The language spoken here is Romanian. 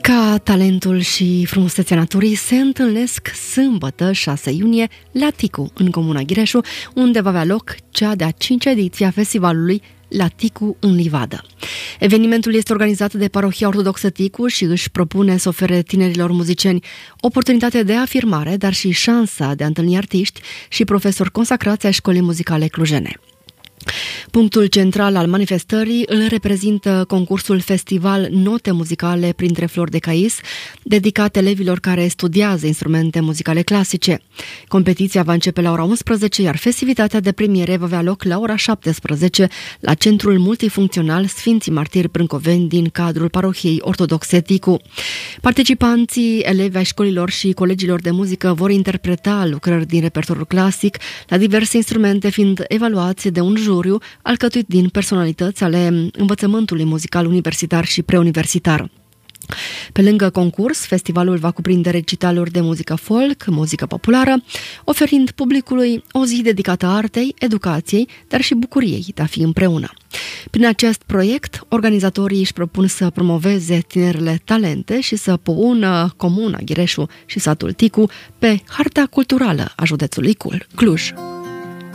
Muzica, talentul și frumusețea naturii se întâlnesc sâmbătă, 6 iunie, la Ticu, în comuna Ghireșu, unde va avea loc cea de-a 5-a ediție a festivalului La Ticu în Livadă. Evenimentul este organizat de Parohia Ortodoxă Ticu și își propune să ofere tinerilor muzicieni oportunitate de afirmare, dar și șansa de a întâlni artiști și profesori consacrați ai Școlii Muzicale Clujene. Punctul central al manifestării îl reprezintă concursul Festival Note Muzicale printre flori de cais, dedicat elevilor care studiază instrumente muzicale clasice. Competiția va începe la ora 11, iar festivitatea de premiere va avea loc la ora 17 la Centrul Multifuncțional Sfinții Martiri Brâncoveni din cadrul Parohiei Ortodoxe Ticu. Participanții, elevi ai școlilor și colegilor de muzică vor interpreta lucrări din repertoriul clasic la diverse instrumente, fiind evaluați de un juriu alcătuit din personalități ale învățământului muzical universitar și preuniversitar. Pe lângă concurs, festivalul va cuprinde recitaluri de muzică folk, muzică populară, oferind publicului o zi dedicată artei, educației, dar și bucuriei de a fi împreună. Prin acest proiect, organizatorii își propun să promoveze tinerele talente și să pună comuna Ghireșu și satul Ticu pe harta culturală a județului Cluj.